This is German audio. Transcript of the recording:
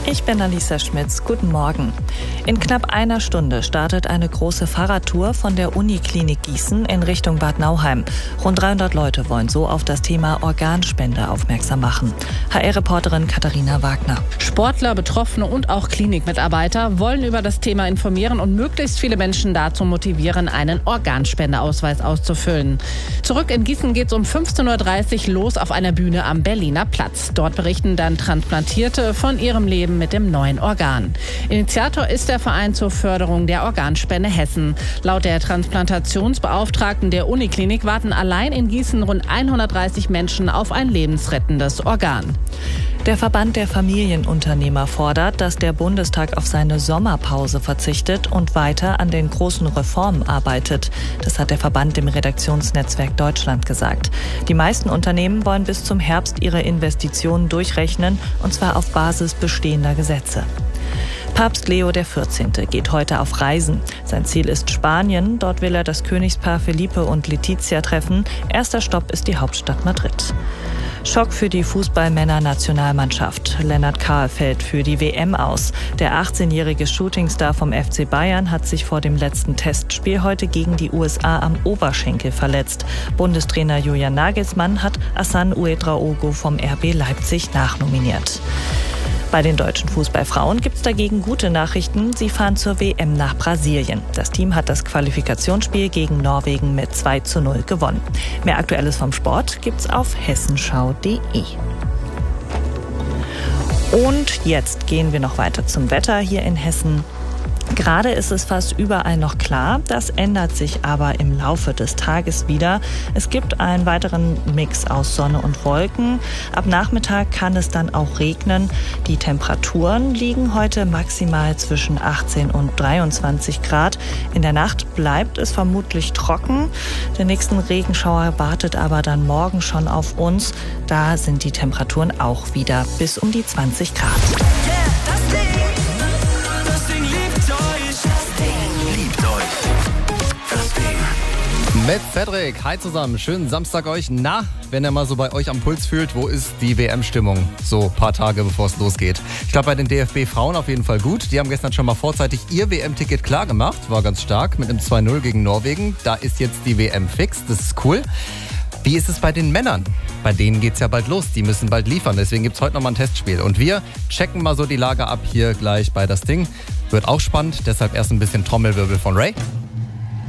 Ich bin Alisa Schmitz. Guten Morgen. In knapp einer Stunde startet eine große Fahrradtour von der Uniklinik Gießen in Richtung Bad Nauheim. Rund 300 Leute wollen so auf das Thema Organspende aufmerksam machen. HR-Reporterin Katharina Wagner. Sportler, Betroffene und auch Klinikmitarbeiter wollen über das Thema informieren und möglichst viele Menschen dazu motivieren, einen Organspendeausweis auszufüllen. Zurück in Gießen geht es um 15.30 Uhr los auf einer Bühne am Berliner Platz. Dort berichten dann Transplantierte von ihrem Leben mit dem neuen Organ. Initiator ist der Verein zur Förderung der Organspende Hessen. Laut der Transplantationsbeauftragten der Uniklinik warten allein in Gießen rund 130 Menschen auf ein lebensrettendes Organ. Der Verband der Familienunternehmer fordert, dass der Bundestag auf seine Sommerpause verzichtet und weiter an den großen Reformen arbeitet. Das hat der Verband dem Redaktionsnetzwerk Deutschland gesagt. Die meisten Unternehmen wollen bis zum Herbst ihre Investitionen durchrechnen, und zwar auf Basis bestehender Gesetze. Papst Leo XIV. Geht heute auf Reisen. Sein Ziel ist Spanien. Dort will er das Königspaar Felipe und Letizia treffen. Erster Stopp ist die Hauptstadt Madrid. Schock für die Fußballmänner-Nationalmannschaft. Lennart Kahr fällt für die WM aus. Der 18-jährige Shootingstar vom FC Bayern hat sich vor dem letzten Testspiel heute gegen die USA am Oberschenkel verletzt. Bundestrainer Julian Nagelsmann hat Hassan Ouedraogo vom RB Leipzig nachnominiert. Bei den deutschen Fußballfrauen gibt es dagegen gute Nachrichten. Sie fahren zur WM nach Brasilien. Das Team hat das Qualifikationsspiel gegen Norwegen mit 2:0 gewonnen. Mehr Aktuelles vom Sport gibt's auf hessenschau.de. Und jetzt gehen wir noch weiter zum Wetter hier in Hessen. Gerade ist es fast überall noch klar, das ändert sich aber im Laufe des Tages wieder. Es gibt einen weiteren Mix aus Sonne und Wolken. Ab Nachmittag kann es dann auch regnen. Die Temperaturen liegen heute maximal zwischen 18 und 23 Grad. In der Nacht bleibt es vermutlich trocken. Der nächsten Regenschauer wartet aber dann morgen schon auf uns. Da sind die Temperaturen auch wieder bis um die 20 Grad. Mit Cedric, hi zusammen, schönen Samstag euch. Na, wenn ihr mal so bei euch am Puls fühlt, wo ist die WM-Stimmung? So ein paar Tage bevor es losgeht. Ich glaube, bei den DFB-Frauen auf jeden Fall gut. Die haben gestern schon mal vorzeitig ihr WM-Ticket klar gemacht. War ganz stark mit einem 2:0 gegen Norwegen. Da ist jetzt die WM fix, das ist cool. Wie ist es bei den Männern? Bei denen geht's ja bald los, die müssen bald liefern. Deswegen gibt's heute nochmal ein Testspiel. Und wir checken mal so die Lage ab hier gleich bei das Ding. Wird auch spannend, deshalb erst ein bisschen Trommelwirbel von Ray.